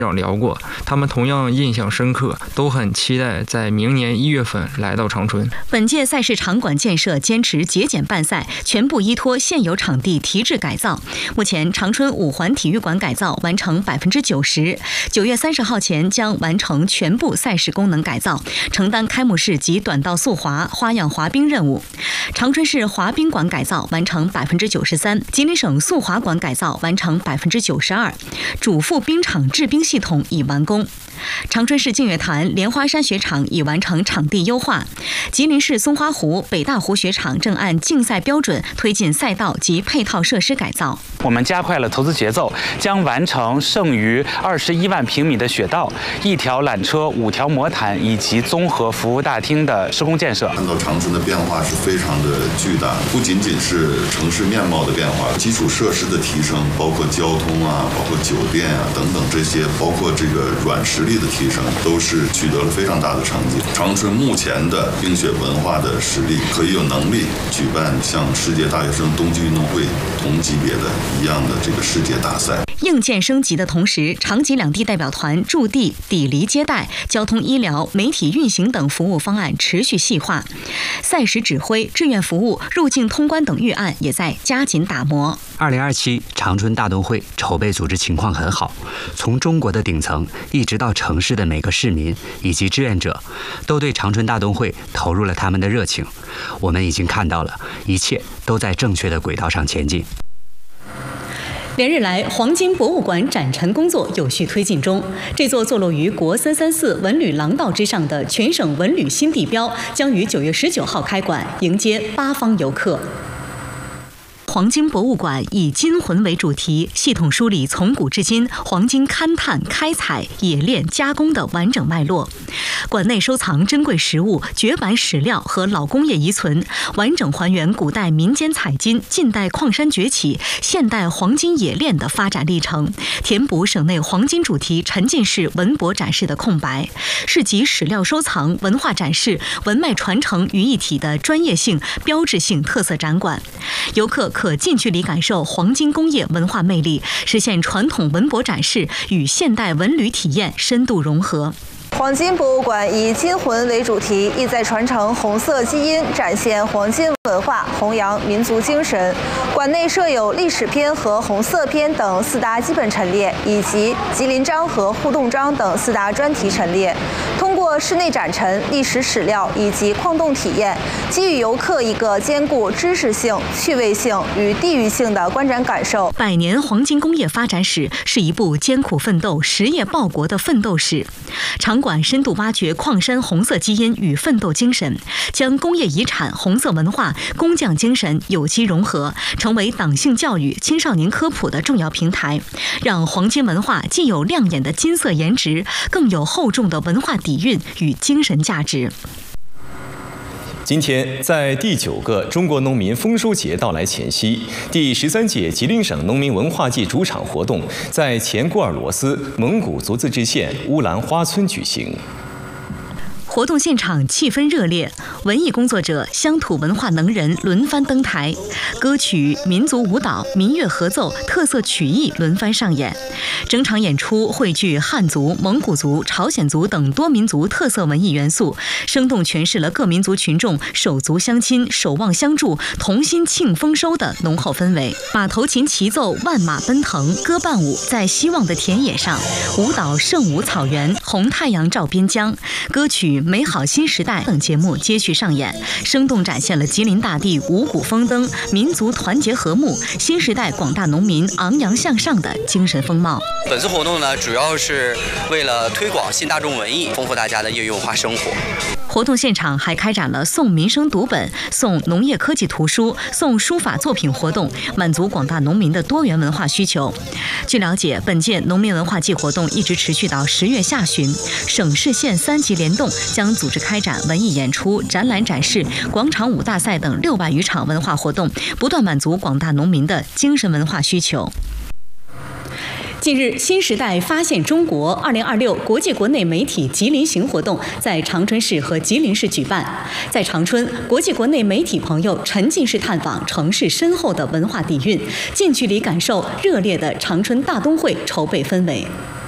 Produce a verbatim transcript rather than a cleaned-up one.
聊过，他们同样印象深刻，都很期待在明年一月份来到长春。 本届赛事场馆建设坚持节俭办赛，全部依托现有场地提质改造。目前，长春五环体育馆改造完成百分之九十，九月三十号前将完成全部赛事功能改造，承担开幕式及短道速滑、花样滑冰任务。长春市滑冰馆改造完成百分之九十三，吉林省速滑馆改造完成百分之九十二，主副冰场制冰系统已完工。长春市净月潭莲花山雪场已完成场地优化，吉林市松花湖、北大湖雪场正按竞赛标准推进赛道及配套设施改造。 我们加快了投资节奏，将完成剩余二十一万平米的雪道、一条缆车、五条魔毯以及综合服务大厅的施工建设。 看到长春的变化是非常的巨大，不仅仅是城市面貌的变化，基础设施的提升，包括交通啊，包括酒店啊等等这些，包括这个软实力的提升，都是取得了非常大的成绩。长春目前的冰雪文化的实力，可以有能力举办像世界大学生冬季运动会同级别的一样的这个世界大赛。 硬件升级的同时，长吉两地代表团驻地抵离接待、交通医疗、媒体运行等服务方案持续细化，赛时指挥、志愿服务、入境通关等预案也在加紧打磨。 二零二七长春大冬会筹备组织情况很好，从中国的顶层一直到城市的每个市民以及志愿者，都对长春大冬会投入了他们的热情。我们已经看到了，一切都在正确的轨道上前进。 连日来，黄金博物馆展陈工作有序推进中。这座坐落于国三三四文旅廊道之上的全省文旅新地标，将于九月十九号开馆，迎接八方游客。黄金博物馆以金魂为主题，系统梳理从古至今黄金勘探、开采、冶炼、加工的完整脉络。馆内收藏珍贵实物、绝版史料和老工业遗存，完整还原古代民间采金、近代矿山崛起、现代黄金冶炼的发展历程，填补省内黄金主题沉浸式文博展示的空白，是集史料收藏、文化展示、文脉传承于一体的专业性、标志性特色展馆。游客可近距离感受黄金工业文化魅力，实现传统文博展示与现代文旅体验深度融合。 黄金博物馆以金魂为主题，意在传承红色基因，展现黄金文化，弘扬民族精神。馆内设有历史篇和红色篇等四大基本陈列，以及吉林章和互动章等四大专题陈列。通过室内展陈、历史史料以及矿洞体验，给予游客一个兼顾知识性、趣味性与地域性的观展感受。 百年黄金工业发展史是一部艰苦奋斗、实业报国的奋斗史。场馆深度挖掘矿山红色基因与奋斗精神，将工业遗产、红色文化、工匠精神有机融合，成为党性教育、青少年科普的重要平台，让黄金文化既有亮眼的金色颜值，更有厚重的文化底蕴与精神价值。 今天，在第九个中国农民丰收节到来前夕，第十三届吉林省农民文化季主场活动在前古尔罗斯蒙古族自治县乌兰花村举行。 活动现场气氛热烈，文艺工作者、乡土文化能人轮番登台，歌曲、民族舞蹈、民乐合奏、特色曲艺轮番上演。整场演出汇聚汉族、蒙古族、朝鲜族等多民族特色文艺元素，生动诠释了各民族群众手足相亲、守望相助、同心庆丰收的浓厚氛围。马头琴齐奏，万马奔腾，歌伴舞在希望的田野上，舞蹈圣舞草原，红太阳照边疆，歌曲美好新时代等节目接续上演，生动展现了吉林大地五谷丰登、民族团结和睦、新时代广大农民昂扬向上的精神风貌。 本次活动呢，主要是为了推广新大众文艺，丰富大家的业余文化生活。 活动现场还开展了送民生读本、送农业科技图书、送书法作品活动，满足广大农民的多元文化需求。据了解，本届农民文化季活动一直持续到十月下旬，省市县三级联动将组织开展文艺演出、展览展示、广场舞大赛等六百余场文化活动，不断满足广大农民的精神文化需求。近日，新时代发现中国二零二六国际国内媒体吉林行活动在长春市和吉林市举办。在长春，国际国内媒体朋友沉浸式探访城市深厚的文化底蕴，近距离感受热烈的长春大冬会筹备氛围。